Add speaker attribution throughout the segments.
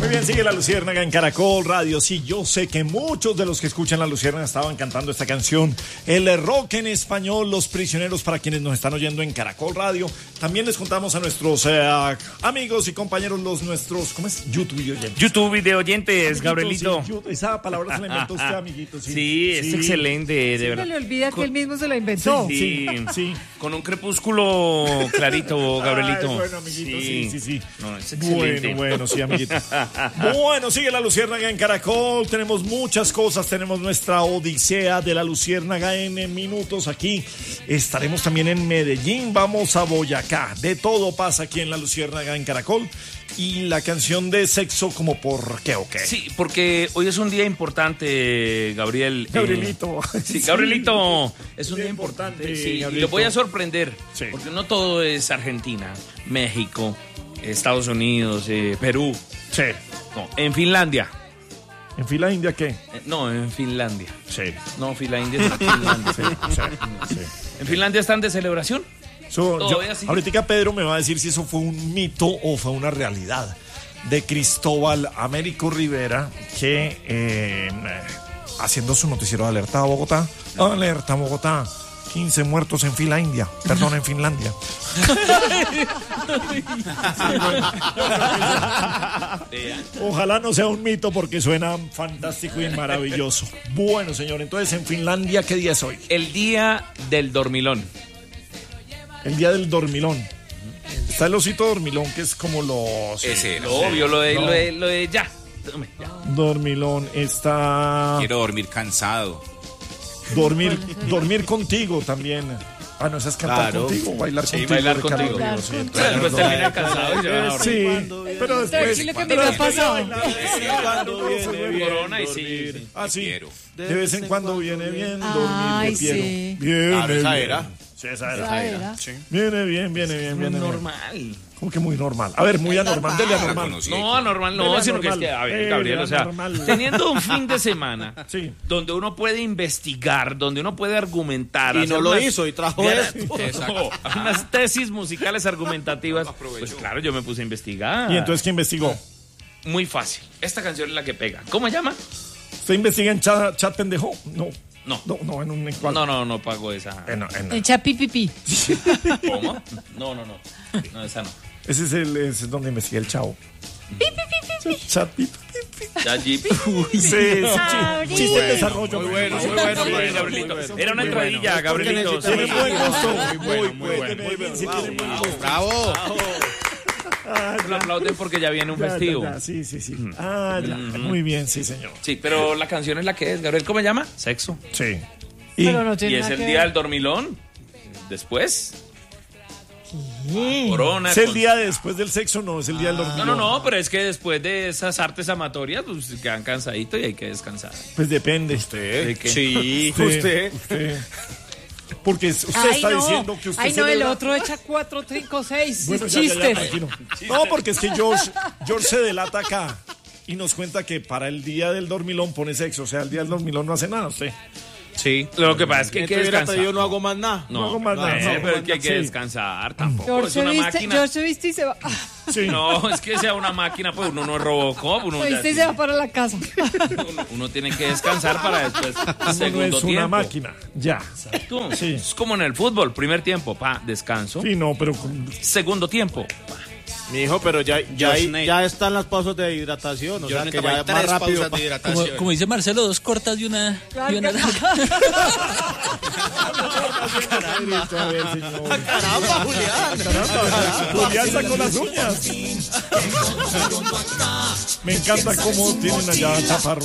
Speaker 1: Muy bien, sigue La Luciérnaga en Caracol Radio. Sí, yo sé que muchos de los que escuchan La Luciérnaga estaban cantando esta canción. El rock en español, Los Prisioneros, para quienes nos están oyendo en Caracol Radio. También les contamos a nuestros amigos y compañeros, nuestros, ¿cómo es? YouTube video oyentes.
Speaker 2: YouTube video oyentes, Gabrielito.
Speaker 1: Sí, esa palabra se la inventó usted, amiguito.
Speaker 2: Sí, es excelente, de verdad.
Speaker 3: Se le olvida que él mismo se la inventó.
Speaker 2: Sí. Con un crepúsculo clarito, Gabrielito.
Speaker 1: Bueno, amiguito, sí.
Speaker 2: No, es excelente.
Speaker 1: Bueno, sí, amiguito. Bueno, sigue La Luciérnaga en Caracol. Tenemos muchas cosas. Tenemos nuestra odisea de La Luciérnaga en minutos aquí. Estaremos también en Medellín. Vamos a Boyacá. De todo pasa aquí en La Luciérnaga en Caracol. Y la canción de Sexo, como por qué o qué.
Speaker 2: Sí, porque hoy es un día importante, Gabriel.
Speaker 1: Gabrielito.
Speaker 2: Sí, Gabrielito. Es un día importante. Sí, y lo voy a sorprender. Sí. Porque no todo es Argentina, México, Estados Unidos, Perú.
Speaker 1: Sí.
Speaker 2: No, en Finlandia.
Speaker 1: ¿En Finlandia qué?
Speaker 2: No, en Finlandia.
Speaker 1: Sí.
Speaker 2: No, Finlandia es en Finlandia. Sí. ¿En Finlandia están de celebración?
Speaker 1: Ahorita Pedro me va a decir si eso fue un mito o fue una realidad de Cristóbal Américo Rivera, que haciendo su noticiero de Alerta Bogotá, Alerta Bogotá, 15 muertos en Finlandia. Perdón, en Finlandia. Ojalá no sea un mito porque suena fantástico y maravilloso. Bueno, señor, entonces en Finlandia, ¿qué día es hoy?
Speaker 2: El día del dormilón.
Speaker 1: El día del dormilón. Está el osito dormilón, que es como los...
Speaker 2: Ese, obvio, lo de ya.
Speaker 1: Dormilón está...
Speaker 4: Quiero dormir cansado.
Speaker 1: Dormir contigo también. Ah, no, esa es cantar contigo, bailar contigo.
Speaker 2: Bailar contigo. Después termina cansado y se va a dormir.
Speaker 1: Sí, pero después...
Speaker 3: lo que me ha pasado.
Speaker 2: Corona y sí.
Speaker 1: Ah, sí. De vez en cuando viene bien dormir.
Speaker 3: Ay, sí.
Speaker 1: Viene
Speaker 4: esa
Speaker 1: bien.
Speaker 4: era.
Speaker 1: Sí, esa era. Sí. Viene bien.
Speaker 2: Muy normal.
Speaker 1: ¿Cómo que muy normal? A ver, muy anormal, dele anormal.
Speaker 2: No, anormal no, sino que es que, a ver, Gabriel, o sea, teniendo un fin de semana donde uno puede investigar, donde uno puede argumentar.
Speaker 4: Y no lo hizo y trajo esto.
Speaker 2: Unas tesis musicales argumentativas. Pues claro, yo me puse a investigar.
Speaker 1: ¿Y entonces qué investigó?
Speaker 2: Muy fácil. Esta canción es la que pega. ¿Cómo se llama?
Speaker 1: ¿Usted investiga en chat pendejo? No, en un...
Speaker 2: No pago esa.
Speaker 3: En Chapipipi.
Speaker 2: ¿Cómo? No, esa no.
Speaker 1: Ese es donde investiga el chavo. Chat
Speaker 2: Chapipipi.
Speaker 1: Sí, chiste de desarrollo.
Speaker 4: Muy bueno,
Speaker 2: Gabrielito. Era una entradilla, Gabrielito.
Speaker 1: Muy bueno.
Speaker 4: Bravo.
Speaker 2: Lo aplauden porque ya viene un festivo.
Speaker 1: Sí. Muy bien, sí, señor.
Speaker 2: Sí, pero la canción es la que es, Gabriel. ¿Cómo se llama? Sexo.
Speaker 1: Sí.
Speaker 2: Y es el día del dormilón. Después. Corona.
Speaker 1: ¿Es el día después del sexo? No, es el día del dormilón.
Speaker 2: No, pero es que después de esas artes amatorias, pues quedan cansaditos y hay que descansar.
Speaker 1: Pues depende.
Speaker 4: ¿Usted?
Speaker 2: Sí,
Speaker 1: usted. Porque usted está diciendo que usted
Speaker 3: celebra... el otro echa 4, 5, 6
Speaker 1: bueno,
Speaker 3: chistes.
Speaker 1: No, porque es que George se delata acá y nos cuenta que para el día del dormilón pone sexo. O sea, el día del dormilón no hace nada usted.
Speaker 2: Sí, lo que pasa es que hay que descansar.
Speaker 4: Yo no hago más nada.
Speaker 1: No hago más nada.
Speaker 2: Pero es que hay que descansar tampoco. Es una máquina.
Speaker 3: George se viste y se va.
Speaker 1: Sí.
Speaker 2: No, es que sea una máquina, pues uno no es Robocop. Uno
Speaker 3: se viste y se va para la casa.
Speaker 2: Uno tiene que descansar para después. Segundo
Speaker 1: no es
Speaker 2: tiempo.
Speaker 1: Una máquina. Ya.
Speaker 2: Exacto.
Speaker 1: Sí.
Speaker 2: Es como en el fútbol. Primer tiempo, descanso.
Speaker 1: Sí, no, pero...
Speaker 2: Segundo tiempo,
Speaker 4: Mi hijo, pero ya están las pausas de hidratación, o sea que ya es más rápido.
Speaker 5: Como dice Marcelo, 2 cortas y una larga.
Speaker 4: Caramba, Julián.
Speaker 1: Julián sacó las uñas. Me encanta cómo tienen allá Chaparro.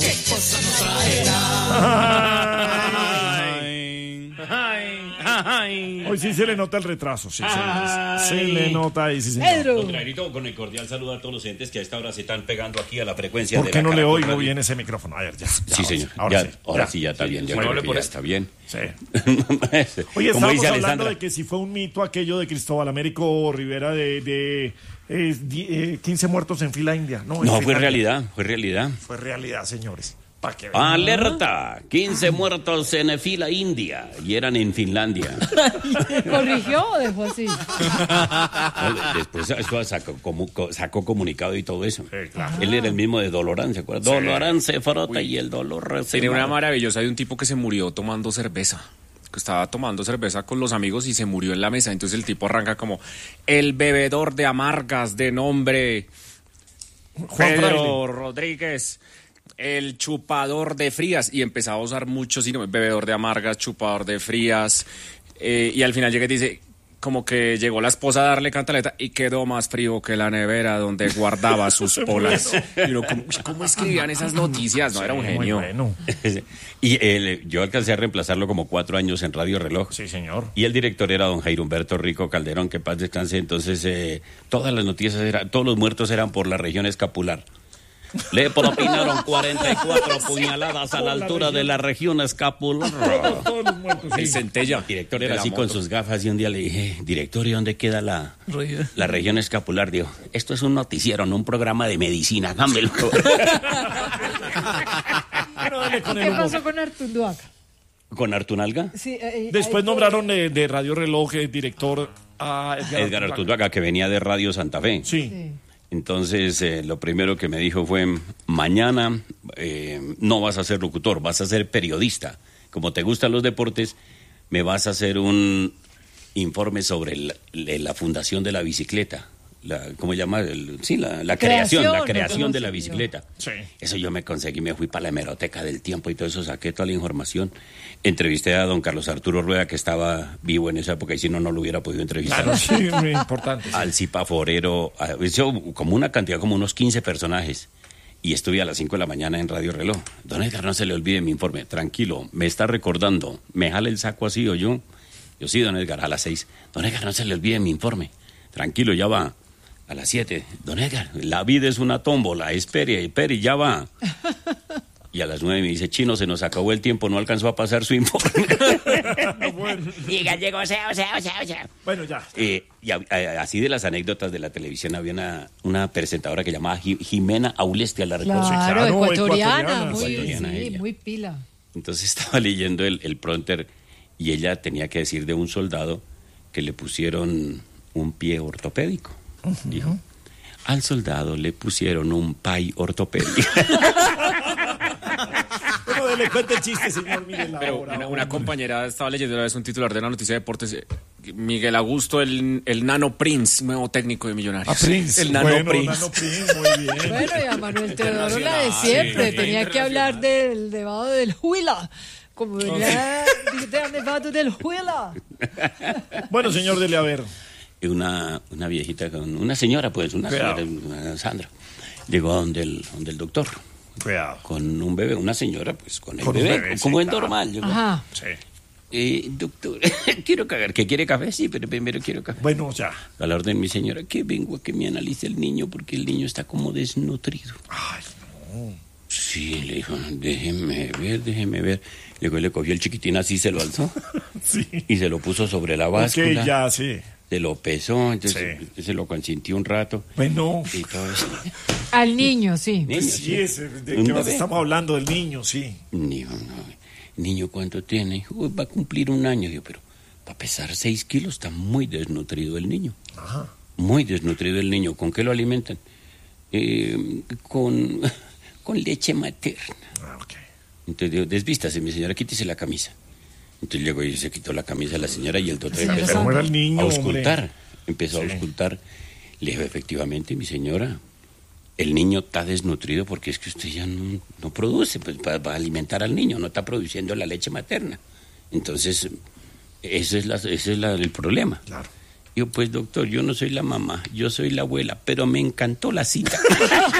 Speaker 1: Hoy sí se le nota el retraso, sí, se le nota ahí, sí, señor.
Speaker 6: Don Granito, con el cordial saludo a todos los entes que a esta hora se están pegando aquí a la frecuencia de
Speaker 1: la...
Speaker 6: ¿Por
Speaker 1: qué no le oigo bien ese micrófono? A ver, ya.
Speaker 6: Sí, señor. Ahora sí, ya está bien. Ya está bien.
Speaker 1: Sí. Oye, estábamos hablando de que si fue un mito aquello de Cristóbal Américo Rivera de 15 muertos en Finlandia.
Speaker 6: No, fue realidad.
Speaker 1: Fue realidad, señores.
Speaker 6: Alerta, 15 muertos en fila india y eran en Finlandia.
Speaker 3: ¿Corrigió o dejó así?
Speaker 6: Después esto sacó comunicado y todo eso.
Speaker 1: Sí, claro.
Speaker 6: Él era el mismo de Dolorán, ¿se acuerdan? Sí. Dolorán se frota y el dolor se...
Speaker 7: Tiene una maravillosa de un tipo que se murió tomando cerveza. Que estaba tomando cerveza con los amigos y se murió en la mesa. Entonces el tipo arranca como: el bebedor de amargas de nombre
Speaker 1: Juan
Speaker 7: Pedro Rodríguez, el chupador de frías, y empezaba a usar muchos sinónimos: bebedor de amargas, chupador de frías, y al final llega y dice, como que llegó la esposa a darle cantaleta y quedó más frío que la nevera donde guardaba sus polas. Y uno, ¿cómo escribían esas noticias? No, sí, era un genio.
Speaker 1: Bueno.
Speaker 6: Y yo alcancé a reemplazarlo como 4 años en Radio Reloj.
Speaker 1: Sí, señor.
Speaker 6: Y el director era don Jairo Humberto Rico Calderón, que paz descanse. Entonces, todas las noticias todos los muertos eran por la región escapular. Le propinaron 44 puñaladas a la altura de la región escapular.
Speaker 1: Todos los muertos, sí.
Speaker 7: El centella.
Speaker 6: El director era así con sus gafas y un día le dije: director, ¿y dónde queda la región escapular? Dijo: esto es un noticiero, no un programa de medicina, hágamelo.
Speaker 3: ¿Qué pasó con Artunduaga?
Speaker 6: ¿Con Artunalga?
Speaker 3: Sí,
Speaker 1: Después nombraron de Radio Reloj director a
Speaker 6: Edgar Artunduaga, que venía de Radio Santa Fe.
Speaker 1: Sí.
Speaker 6: Entonces, lo primero que me dijo fue: mañana no vas a ser locutor, vas a ser periodista. Como te gustan los deportes, me vas a hacer un informe sobre la fundación de la bicicleta. ¿Cómo se llama? La creación de la bicicleta.
Speaker 1: Sí.
Speaker 6: Eso yo me conseguí, me fui para la hemeroteca del tiempo y todo eso, saqué toda la información. Entrevisté a don Carlos Arturo Rueda, que estaba vivo en esa época, y si no, no lo hubiera podido entrevistar.
Speaker 1: Claro, sí, muy importante. Sí.
Speaker 6: Al Zipa Forero, como una cantidad, como unos 15 personajes. Y estuve a las 5 de la mañana en Radio Reloj. Don Edgar, no se le olvide mi informe. Tranquilo, me está recordando. ¿Me jala el saco así o yo? Yo sí, don Edgar, a las 6. Don Edgar, no se le olvide mi informe. Tranquilo, ya va. A las 7, don Edgar, la vida es una tómbola, espere, ya va. Y a las 9 me dice: chino, se nos acabó el tiempo, no alcanzó a pasar su informe.
Speaker 1: Bueno.
Speaker 6: Y gallego, o sea.
Speaker 1: Bueno, ya.
Speaker 6: Y así de las anécdotas de la televisión, había una presentadora que llamaba Jimena Aulestia, la recuerdo.
Speaker 3: Claro,
Speaker 1: ecuatoriana,
Speaker 3: muy pila.
Speaker 6: Entonces estaba leyendo el prompter y ella tenía que decir de un soldado que le pusieron un pie ortopédico. Dijo: al soldado le pusieron un pay ortopédico.
Speaker 1: Bueno, le cuenta el chiste, señor Miguel.
Speaker 7: Pero una compañera estaba leyendo una vez un titular de la noticia de deportes: Miguel Augusto, el Nano Prince, nuevo técnico de Millonarios.
Speaker 1: Prince.
Speaker 7: El Nano Prince.
Speaker 1: Nano Prince, muy bien.
Speaker 3: Bueno, y a Manuel Teodoro la de siempre.
Speaker 7: Sí,
Speaker 3: tenía que hablar del nevado del Huila. Como venía del nevado del Huila.
Speaker 1: Bueno, señor, dele a ver.
Speaker 6: Una viejita, una señora, una Sandra, llegó donde el doctor.
Speaker 1: Cuidado.
Speaker 6: Con un bebé, una señora, pues con el bebé, como es normal.
Speaker 3: Ajá.
Speaker 1: Sí.
Speaker 6: Doctor, quiero cagar. ¿Que quiere café? Sí, pero primero quiero café.
Speaker 1: Bueno, ya.
Speaker 6: A la orden, mi señora, que vengo a que me analice el niño porque el niño está como desnutrido.
Speaker 1: Ay, no.
Speaker 6: Sí, le dijo: déjeme ver. Luego le cogió el chiquitín así, se lo alzó.
Speaker 1: Sí.
Speaker 6: Y se lo puso sobre la báscula.
Speaker 1: Ok, ya, sí.
Speaker 6: Se lo pesó, entonces se lo consintió un rato.
Speaker 1: Bueno.
Speaker 6: Y todo eso.
Speaker 3: Al niño, sí.
Speaker 6: Niño,
Speaker 1: Sí, ¿de qué más estamos hablando? Del niño, sí.
Speaker 6: Niño, ¿cuánto tiene? Va a cumplir 1 año. Digo, pero para pesar 6 kilos está muy desnutrido el niño.
Speaker 1: Ajá.
Speaker 6: Muy desnutrido el niño. ¿Con qué lo alimentan? Con leche materna.
Speaker 1: Ok.
Speaker 6: Entonces digo: desvístase, mi señora, quítese la camisa. Entonces llegó y se quitó la camisa a la señora y el doctor empezó a auscultar. Empezó a auscultar. Le dijo: efectivamente, mi señora, el niño está desnutrido porque es que usted ya no produce pues, para alimentar al niño, no está produciendo la leche materna. Entonces, ese es el problema.
Speaker 1: Claro.
Speaker 6: Digo: pues doctor, yo no soy la mamá, yo soy la abuela, pero me encantó la cita.